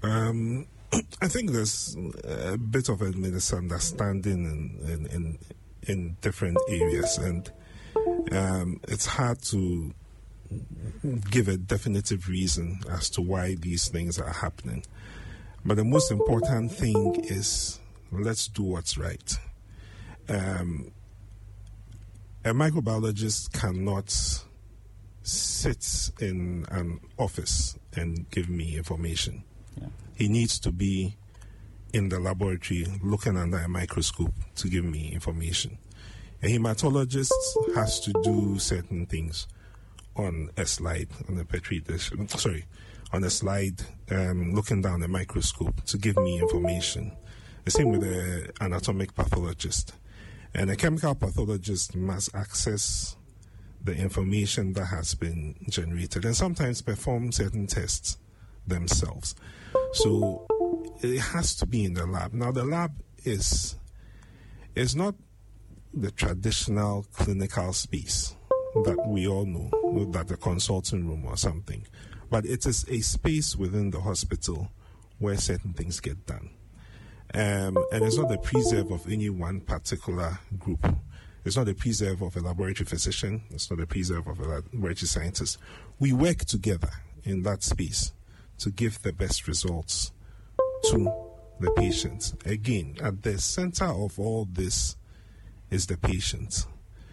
I think there's a bit of a misunderstanding in different areas, and it's hard to give a definitive reason as to why these things are happening. But the most important thing is, let's do what's right. A microbiologist cannot sit in an office and give me information. Yeah. He needs to be in the laboratory looking under a microscope to give me information. A hematologist has to do certain things on a slide, on a petri dish, on a slide, looking down a microscope to give me information. The same with an anatomic pathologist. And a chemical pathologist must access the information that has been generated and sometimes perform certain tests themselves. So it has to be in the lab. Now, the lab is not the traditional clinical space that we all know, that the consulting room or something, but it is a space within the hospital where certain things get done. And it's not the preserve of any one particular group. It's not the preserve of a laboratory physician. It's not the preserve of a laboratory scientist. We work together in that space to give the best results to the patient. Again, at the center of all this is the patient.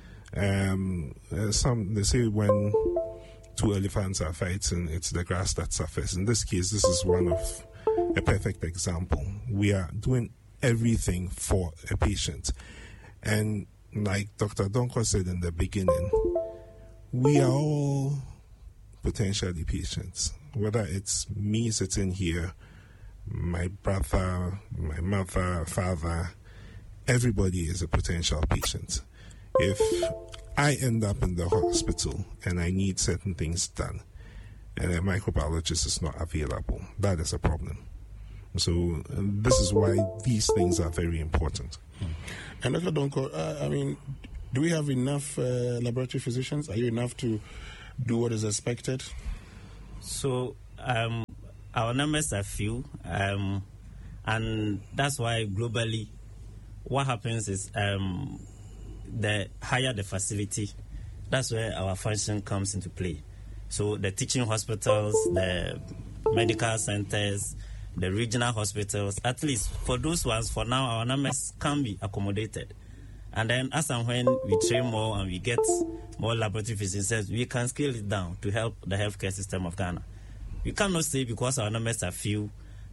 They say when two elephants are fighting, it's the grass that suffers. In this case, this is a perfect example. We are doing everything for a patient. And like Dr. Donkor said in the beginning, we are all potentially patients. Whether it's me sitting here, my brother, my mother, father, everybody is a potential patient. If I end up in the hospital and I need certain things done and a microbiologist is not available, that is a problem. So this is why these things are very important. And Dr. Donkor, do we have enough laboratory physicians? Are you enough to do what is expected? So our numbers are few, and that's why globally what happens is the higher the facility, that's where our function comes into play. So the teaching hospitals, the medical centers, the regional hospitals, at least for those ones, for now, our numbers can be accommodated. And then as and when we train more and we get more laboratory physicians, we can scale it down to help the healthcare system of Ghana. We cannot say because our numbers are few,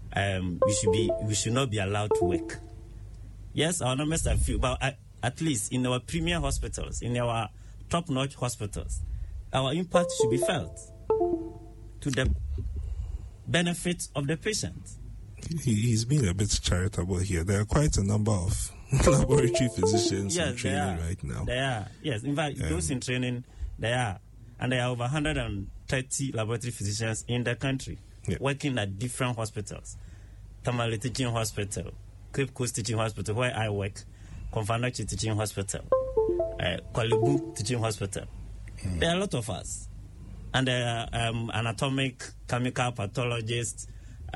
we should not be allowed to work. Yes, our numbers are few, but at least in our premier hospitals, in our top-notch hospitals, our impact should be felt to the benefit of the patient. He's being a bit charitable here. There are quite a number of laboratory physicians in training right now. There are. Yes, in fact, those in training, there are. And there are over 130 laboratory physicians in the country working at different hospitals. Tamale Teaching Hospital, Cape Coast Teaching Hospital, where I work, Konfanochi Teaching Hospital, Kwalibu Teaching Hospital. There are a lot of us. And there are anatomic, chemical pathologists,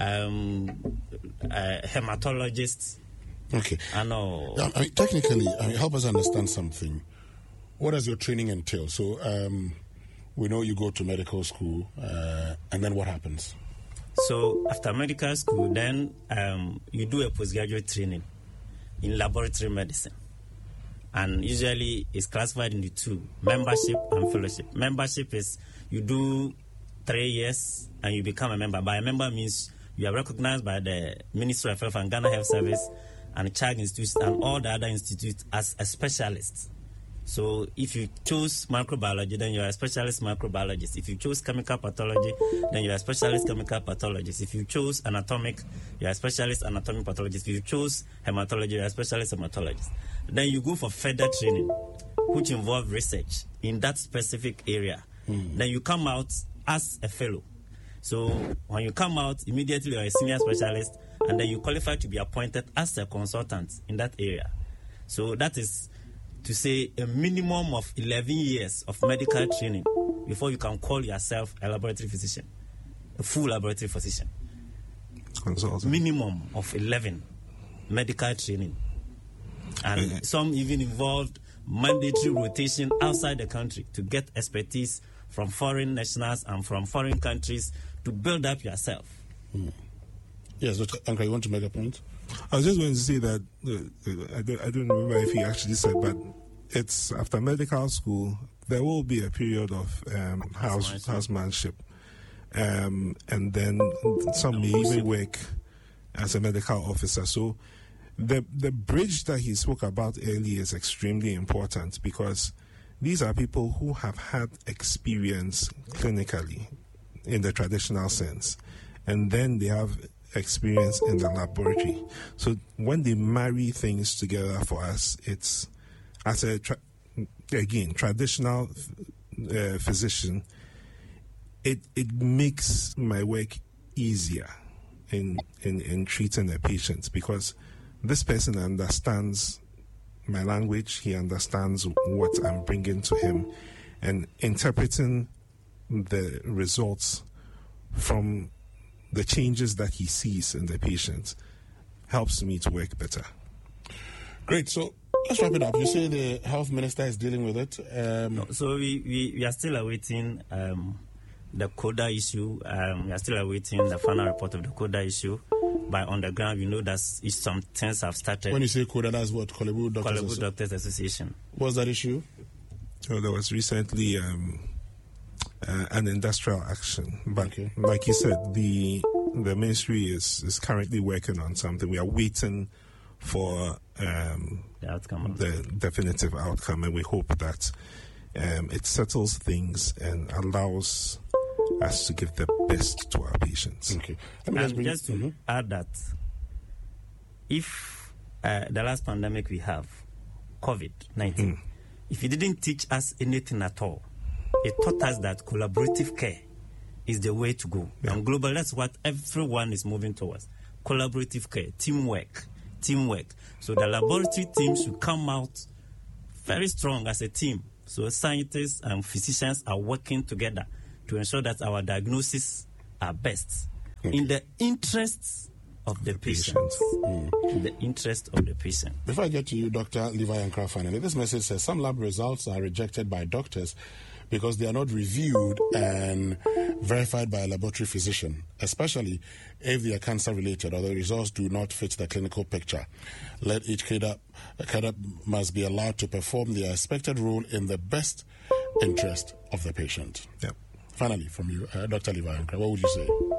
hematologists. Okay. I know. Technically, help us understand something. What does your training entail? So, we know you go to medical school, and then what happens? So, after medical school, then you do a postgraduate training in laboratory medicine. And usually it's classified into two, membership and fellowship. Membership is you do 3 years and you become a member. By a member means you are recognized by the Ministry of Health and Ghana Health Service and Chag Institute and all the other institutes as a specialist. So if you choose microbiology, then you are a specialist microbiologist. If you choose chemical pathology, then you are a specialist chemical pathologist. If you choose anatomic, you are a specialist anatomic pathologist. If you choose hematology, you are a specialist hematologist. Then you go for further training, which involves research in that specific area. Then you come out as a fellow. So when you come out, immediately you are a senior specialist, and then you qualify to be appointed as a consultant in that area. So that is to say a minimum of 11 years of medical training before you can call yourself a laboratory physician, a full laboratory physician. consultant. Minimum of 11 medical training. And some even involved mandatory rotation outside the country to get expertise from foreign nationals and from foreign countries to build up yourself. Yes, Dr. Ankra, you want to make a point? I was just going to say that I don't remember if he actually said, but it's after medical school, there will be a period of housemanship. And then some may even work as a medical officer. So the bridge that he spoke about earlier is extremely important, because these are people who have had experience clinically in the traditional sense, and then they have experience in the laboratory. So when they marry things together for us, it's as a traditional physician, it makes my work easier in treating the patients, because this person understands my language, he understands what I'm bringing to him, and interpreting the results from the changes that he sees in the patient helps me to work better. Great. So let's wrap it up. You say the health minister is dealing with it. So we are still awaiting the CODA issue. We are still awaiting the final report of the CODA issue. But on the ground, we know that some things have started. When you say CODA, that's what? Korle Bu Doctors Association. What's that issue? So there was recently an industrial action. But like you said, the ministry is currently working on something. We are waiting for the outcome, the definitive outcome, and we hope that it settles things and allows us to give the best to our patients. Okay. And just to add that, if the last pandemic we have, COVID-19, if it didn't teach us anything at all, it taught us that collaborative care is the way to go. Yeah. And global, that's what everyone is moving towards. Collaborative care, teamwork. So the laboratory team should come out very strong as a team. So scientists and physicians are working together to ensure that our diagnoses are best in the interests of the patient. In the interest of the patient. Before I get to you, Dr. Levi Ankra, finally, this message says some lab results are rejected by doctors because they are not reviewed and verified by a laboratory physician, especially if they are cancer-related or the results do not fit the clinical picture. Let each cadre must be allowed to perform their expected role in the best interest of the patient. Yep. Finally, from you, Dr. Levi Ankra, what would you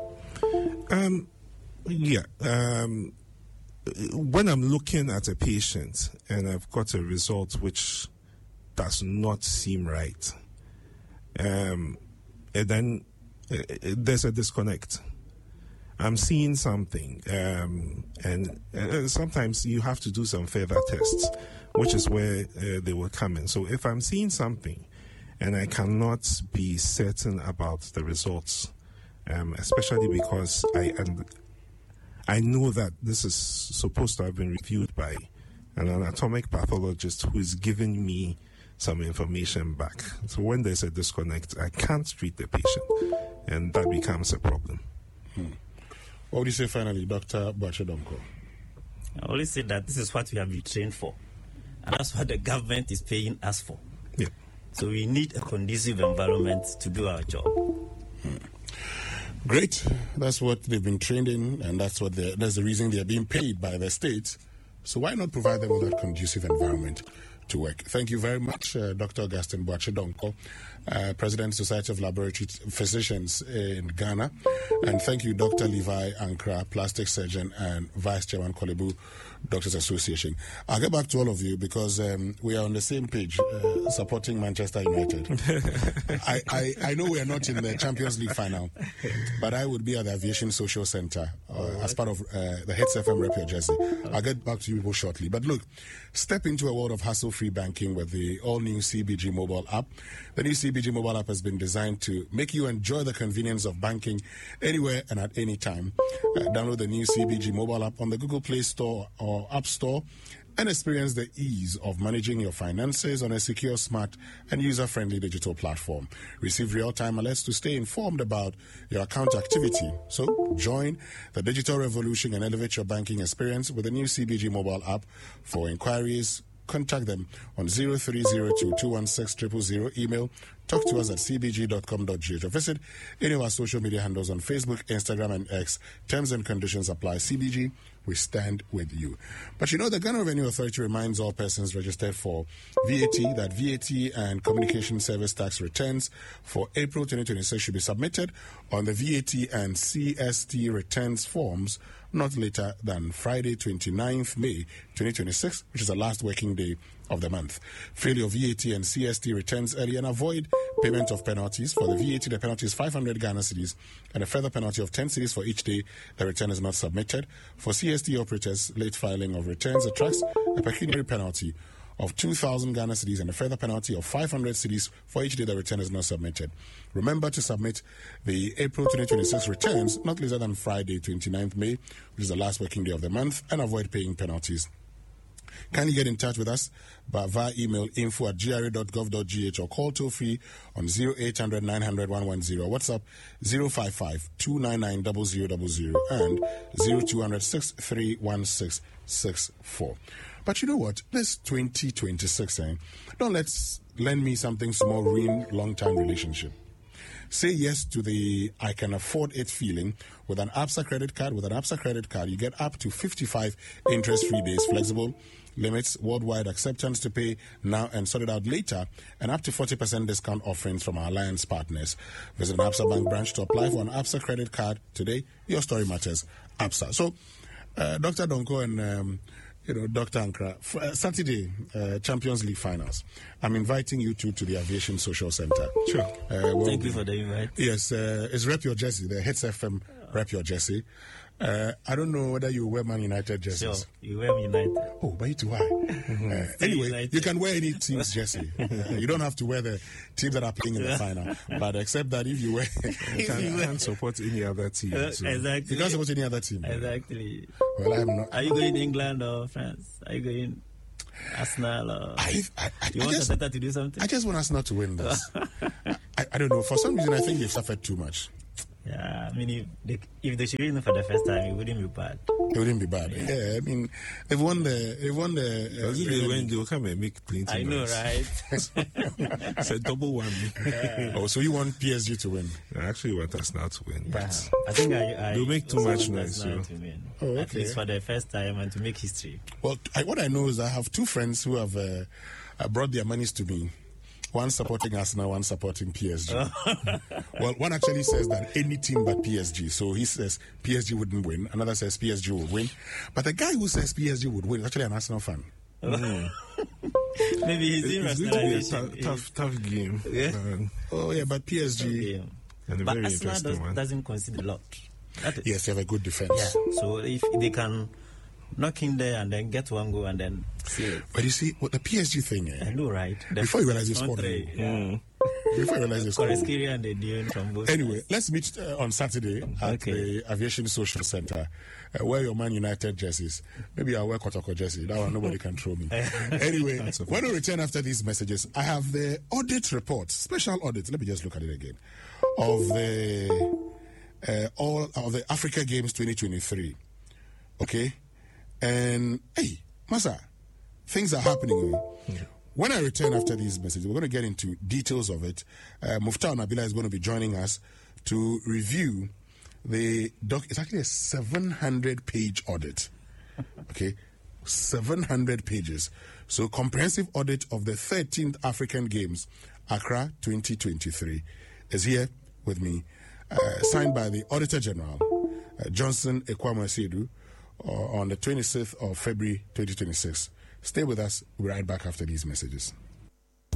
say? When I'm looking at a patient and I've got a result which does not seem right, and then there's a disconnect. I'm seeing something, and sometimes you have to do some further tests, which is where they will come in. So if I'm seeing something and I cannot be certain about the results, especially because I know that this is supposed to have been reviewed by an anatomic pathologist who is giving me some information back. So when there's a disconnect, I can't treat the patient, and that becomes a problem. What would you say finally, Dr. Boakye Donkor? I always say that this is what we have been trained for, and that's what the government is paying us for. Yeah. So we need a conducive environment to do our job. Great. That's what they've been trained in, and that's the reason they're being paid by the state. So why not provide them with that conducive environment to work? Thank you very much, Dr. Augustine Boakye Donkor, President, Society of Laboratory Physicians in Ghana. And thank you, Dr. Levi Ankra, plastic surgeon and Vice Chairman, Korle Bu Doctors Association. I'll get back to all of you because we are on the same page supporting Manchester United. I know we are not in the Champions League final, but I would be at the Aviation Social Center as part of the Hits FM Rep Your Jersey. I'll get back to you people shortly. But look, step into a world of hassle-free banking with the all-new CBG mobile app. The new CBG mobile app has been designed to make you enjoy the convenience of banking anywhere and at any time. Download the new CBG mobile app on the Google Play Store or App Store and experience the ease of managing your finances on a secure, smart, and user-friendly digital platform. Receive real-time alerts to stay informed about your account activity. So join the digital revolution and elevate your banking experience with the new CBG mobile app. For inquiries, contact them on 0302-216-000. Email talk to us at cbg.com.gh or visit any of our social media handles on Facebook, Instagram, and X. Terms and conditions apply. CBG, we stand with you. But the Ghana Revenue Authority reminds all persons registered for VAT that VAT and communication service tax returns for April 2026 should be submitted on the VAT and CST returns forms not later than Friday, 29th May 2026, which is the last working day of the month. Failure of VAT and CST returns early and avoid payment of penalties. For the VAT, the penalty is 500 Ghana cedis and a further penalty of 10 cedis for each day the return is not submitted. For CST operators, late filing of returns attracts a pecuniary penalty of 2,000 Ghana cedis and a further penalty of 500 cedis for each day the return is not submitted. Remember to submit the April 2026 returns not later than Friday, 29th May, which is the last working day of the month, and avoid paying penalties. Kindly get in touch with us via email info@gra.gov.gh or call toll free on 0800 900 110, WhatsApp 055 299 0000 and 0200 631664. But you know what? This 2026, don't let's lend me something small, ruin long-term relationship. Say yes to the I can afford it feeling with an ABSA credit card. With an ABSA credit card, you get up to 55 interest-free days, flexible limits, worldwide acceptance to pay now and sort it out later, and up to 40% discount offerings from our alliance partners. Visit an ABSA Bank branch to apply for an ABSA credit card today. Your story matters. ABSA. So, Dr. Donko and Dr. Ankra, Saturday, Champions League finals. I'm inviting you two to the Aviation Social Center. Sure. Thank you for the invite. Yes, it's Rep Your Jersey, the Hits FM Rep Your Jersey. I don't know whether you wear Man United jerseys. Sure, you wear Man United. Oh, but you too, why? Anyway, United. you can wear any team's jersey. You don't have to wear the teams that are playing in the final. But except that if you wear... You can't support any other team. So. Exactly. You can't support any other team. Exactly. Well, I'm not... Are you going England or France? Are you going Arsenal or... you want Arteta to do something? I just want Arsenal to win this. I don't know. For some reason, I think they've suffered too much. Yeah, I mean, if they should win for the first time, it wouldn't be bad. It wouldn't be bad. Yeah, I mean, they've won the. They win, they'll come and make plenty. I know, right? It's a double one. Yeah. Oh, so you want PSG to win? I actually want us now to win. Yeah. I think they'll make too much noise. To win. Oh, okay. At least for the first time and to make history. Well, what I know is I have two friends who have brought their monies to me. One supporting Arsenal, one supporting PSG. Well, one actually says that any team but PSG. So he says PSG wouldn't win. Another says PSG would win. But the guy who says PSG would win is actually an Arsenal fan. Maybe he's in It's going to be a tough game. Yeah. Oh, yeah, but PSG... Yeah. And a But very Arsenal interesting one. doesn't concede a lot. Yes, they have a good defense. Yeah. So if they can knock in there and then get one goal and then see it. But you see, what the PSG thing, I know, right? Before you realize they scored. Before you realize they scored. Koreskiria and the Dion from both Anyway, sides. let's meet on Saturday at the Aviation Social Center. Wear your Man United jerseys. Maybe I'll wear Kotoko jersey. That one, nobody can throw me. Anyway, when we return after these messages, I have the audit report, special audit. Let me just look at it again. Of the all of the Africa Games 2023. Okay? And, hey, Masa, things are happening. When I return after these messages, we're going to get into details of it. Muftar Nabila is going to be joining us to review the doc. It's actually a 700-page audit. Okay? 700 pages. So, comprehensive audit of the 13th African Games, Accra 2023, is here with me. Signed by the Auditor General, Johnson Ekwamasidu, on the 26th of February 2026. Stay with us. We'll be right back after these messages.